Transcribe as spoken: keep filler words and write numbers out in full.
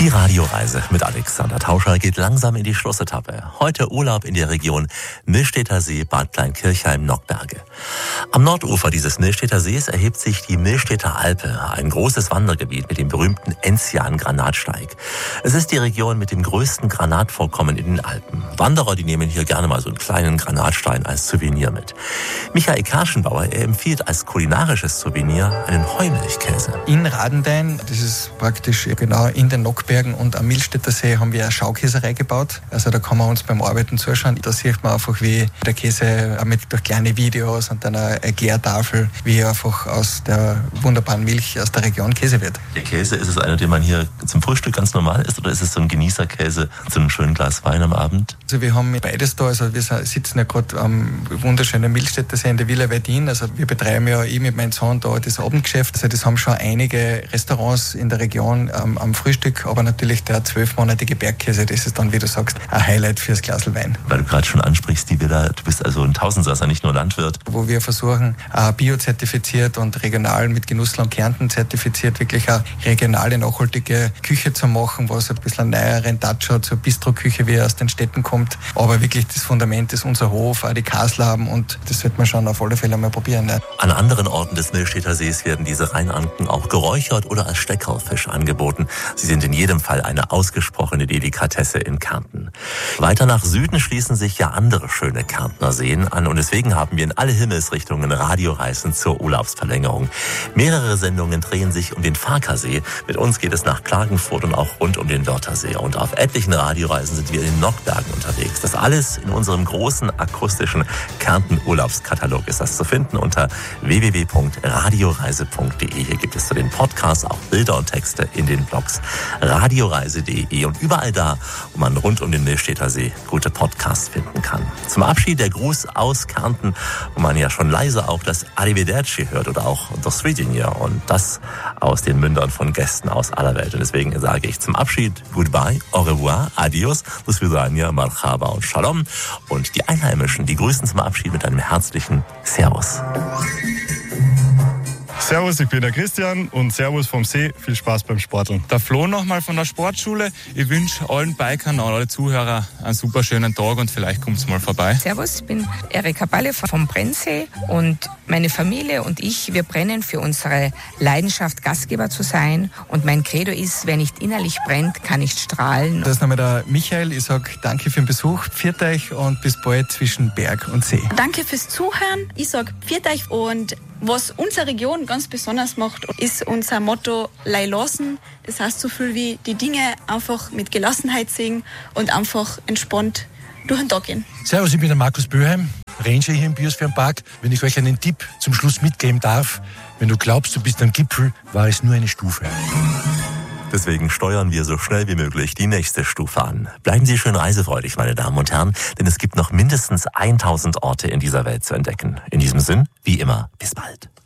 Die Radioreise mit Alexander Tauscher geht langsam in die Schlussetappe. Heute Urlaub in der Region Millstätter See, Bad Kleinkirchheim, Nockberge. Am Nordufer dieses Millstätter Sees erhebt sich die Millstätter Alpe, ein großes Wandergebiet mit dem berühmten Enzian-Granatsteig. Es ist die Region mit dem größten Granatvorkommen in den Alpen. Wanderer, die nehmen hier gerne mal so einen kleinen Granatstein als Souvenir mit. Michael Karschenbauer, er empfiehlt als kulinarisches Souvenir einen Heumilchkäse. In Radenthein, das ist praktisch genau in den Nockbergen und am Millstätter See, haben wir eine Schaukäserei gebaut. Also da kann man uns beim Arbeiten zuschauen. Da sieht man einfach, wie der Käse auch mit durch kleine Videos und dann eine Erklärtafel, wie einfach aus der wunderbaren Milch aus der Region Käse wird. Der Käse, ist es einer, den man hier zum Frühstück ganz normal isst, oder ist es so ein Genießerkäse zu einem schönen Glas Wein am Abend? Also wir haben beides da. Also wir sitzen ja gerade am wunderschönen Millstätter See in der Villa Verdin. Also wir betreiben ja ich mit meinem Sohn da das Abendgeschäft. Also das haben schon einige Restaurants in der Region ähm, am Frühstück, aber natürlich der zwölfmonatige Bergkäse, das ist dann, wie du sagst, ein Highlight fürs Glas Wein. Weil du gerade schon ansprichst, die Villa, du bist also ein Tausendsasser, nicht nur Landwirt. Wo wir versuchen, biozertifiziert und regional mit Genussland Kärnten zertifiziert, wirklich eine regionale, nachhaltige Küche zu machen, was ein bisschen einen neueren Touch hat, so eine Bistro-Küche, wie aus den Städten kommt. Aber wirklich das Fundament ist unser Hof, auch die Kaslaben, und das wird man schon auf alle Fälle mal probieren. Ne? An anderen Orten des Millstätter Sees werden diese Rheinanken auch geräuchert oder als Steckerlfisch angeboten. Sie sind in jedem Fall eine ausgesprochene Delikatesse in Kärnten. Weiter nach Süden schließen sich ja andere schöne Kärntner Seen an, und deswegen haben wir in alle Himmelsrichtungen Radioreisen zur Urlaubsverlängerung. Mehrere Sendungen drehen sich um den Farkasee. Mit uns geht es nach Klagenfurt und auch rund um den Wörthersee. Und auf etlichen Radioreisen sind wir in den Nockbergen unterwegs. Das alles in unserem großen akustischen Kärnten-Urlaubskatalog ist das zu finden unter w w w punkt radioreise punkt de. Hier gibt es zu den Podcasts auch Bilder und Texte in den Blogs radioreise punkt de und überall da, wo man rund um den Millstätter See gute Podcasts finden kann. Zum Abschied der Gruß aus Kärnten, wo man ja schon leise auch das Arrivederci hört oder auch das Svidjenja, und das aus den Mündern von Gästen aus aller Welt. Und deswegen sage ich zum Abschied Goodbye, au revoir, adios, do svidania, marhaba und shalom. Und die Einheimischen, die grüßen zum Abschied mit einem herzlichen Servus. Servus, ich bin der Christian und Servus vom See. Viel Spaß beim Sporteln. Der Flo nochmal von der Sportschule. Ich wünsche allen Bikern und alle Zuhörer einen super schönen Tag und vielleicht kommt's mal vorbei. Servus, ich bin Erika Balle vom Brennsee, und meine Familie und ich, wir brennen für unsere Leidenschaft, Gastgeber zu sein. Und mein Credo ist, wer nicht innerlich brennt, kann nicht strahlen. Das ist nochmal der Michael. Ich sage danke für den Besuch. Pfiat euch und bis bald zwischen Berg und See. Danke fürs Zuhören. Ich sage pfiat euch, und was unsere Region ganz besonders macht, ist unser Motto Lei lassen. Das heißt so viel wie die Dinge einfach mit Gelassenheit sehen und einfach entspannt durch den Tag gehen. Servus, ich bin der Markus Böheim, Ranger hier im Biosphärenpark. Wenn ich euch einen Tipp zum Schluss mitgeben darf: Wenn du glaubst, du bist am Gipfel, war es nur eine Stufe. Deswegen steuern wir so schnell wie möglich die nächste Stufe an. Bleiben Sie schön reisefreudig, meine Damen und Herren, denn es gibt noch mindestens tausend Orte in dieser Welt zu entdecken. In diesem Sinn, wie immer, bis bald.